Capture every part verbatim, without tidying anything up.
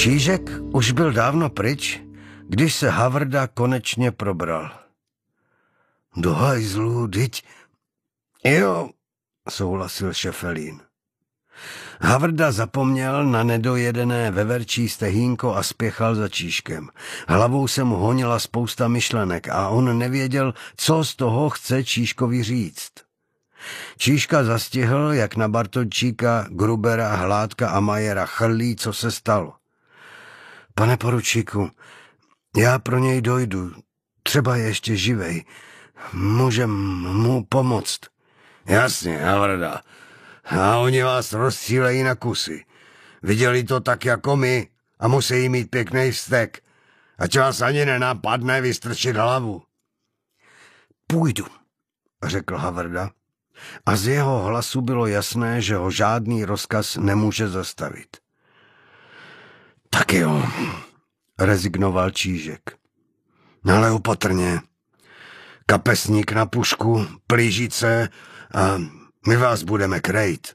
Čížek už byl dávno pryč, když se Havrda konečně probral. Do hajzlu, dyť... Jo, souhlasil Šefelín. Havrda zapomněl na nedojedené veverčí stehínko a spěchal za Čížkem. Hlavou se mu honila spousta myšlenek a on nevěděl, co z toho chce Čížkovi říct. Čížka zastihl, jak na Bartončíka, Grubera, Hládka a Majera chrlí, co se stalo. Pane poručíku, já pro něj dojdu, třeba je ještě živej. Můžem mu pomoct. Jasně, Havrda. A oni vás rozstřílejí na kusy. Viděli to tak jako my a musí mít pěkný vztek. Ať vás ani nenapadne vystrčit hlavu. Půjdu, řekl Havrda. A z jeho hlasu bylo jasné, že ho žádný rozkaz nemůže zastavit. Tak jo, rezignoval Čížek. Ale opatrně. Kapesník na pušku, plížice a my vás budeme krejt.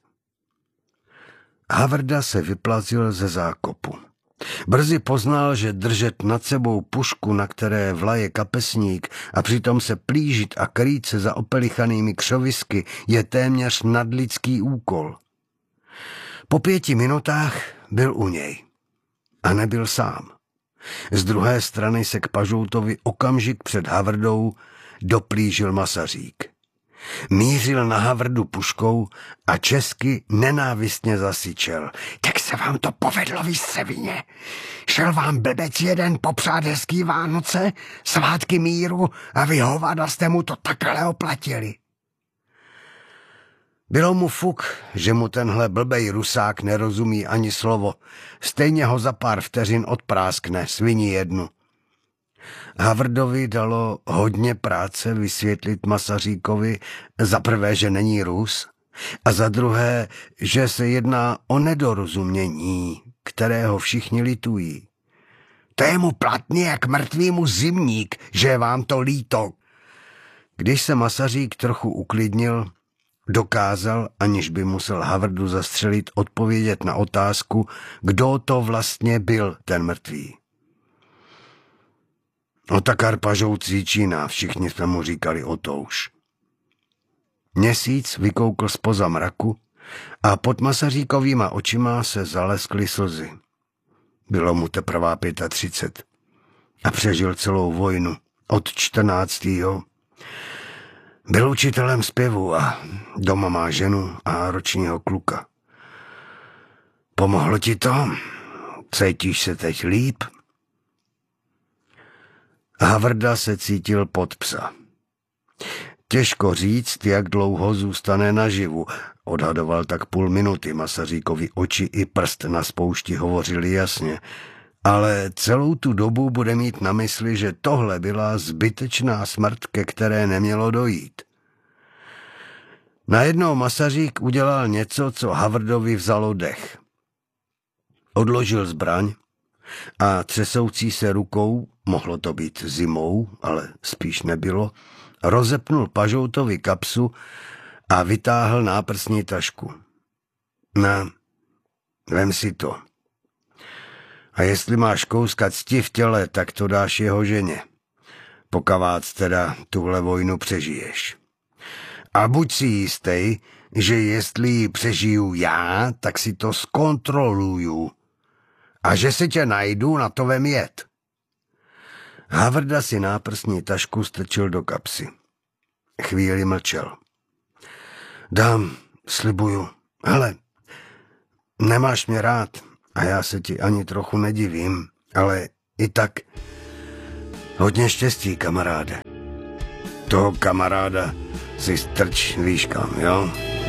Havrda se vyplazil ze zákopu. Brzy poznal, že držet nad sebou pušku, na které vlaje kapesník, a přitom se plížit a krýt se za opelichanými křovisky, je téměř nadlidský úkol. Po pěti minutách byl u něj. A nebyl sám. Z druhé strany se k Pažoutovi okamžik před Havrdou doplížil Masařík. Mířil na Havrdu puškou a česky nenávistně zasyčel. Tak se vám to povedlo, vy sevině. Šel vám blbec jeden popřát hezký Vánoce, svátky míru a vy hovada jste mu to takhle oplatili. Bylo mu fuk, že mu tenhle blbej Rusák nerozumí ani slovo. Stejně ho za pár vteřin odpráskne, svini jednu. Havrdovi dalo hodně práce vysvětlit Masaříkovi za prvé, že není Rus, a za druhé, že se jedná o nedorozumění, kterého všichni litují. To je mu platný jak mrtvýmu zimník, že je vám to líto. Když se Masařík trochu uklidnil, dokázal, aniž by musel Havrdu zastřelit, odpovědět na otázku, kdo to vlastně byl ten mrtvý. Otakar Pažout Cíčína, všichni jsme mu říkali Otouš. Měsíc vykoukl zpoza mraku a pod Masaříkovýma očima se zaleskly slzy. Bylo mu teprve třicet pět a přežil celou vojnu od čtrnáctého Byl učitelem zpěvu a doma má ženu a ročního kluka. Pomohlo ti to? Cítíš se teď líp? Havrda se cítil pod psa. Těžko říct, jak dlouho zůstane naživu. Odhadoval tak půl minuty, Masaříkovi oči i prst na spoušti hovořili jasně. Ale celou tu dobu bude mít na mysli, že tohle byla zbytečná smrt, ke které nemělo dojít. Najednou Masařík udělal něco, co Havrdovi vzalo dech. Odložil zbraň a třesoucí se rukou, mohlo to být zimou, ale spíš nebylo, rozepnul Pažoutovi kapsu a vytáhl náprsní tašku. Na, vem si to. A jestli máš kouska cti v těle, tak to dáš jeho ženě. Pokavác teda tuhle vojnu přežiješ. A buď si jistý, že jestli ji přežiju já, tak si to zkontroluju. A že si tě najdu, na to vem jet. Havrda si náprsní tašku strčil do kapsy. Chvíli mlčel. Dám, slibuju. Hele, nemáš mě rád a já se ti ani trochu nedivím, ale i tak hodně štěstí, kamaráde. Toho kamaráda si strč, víš kam, jo?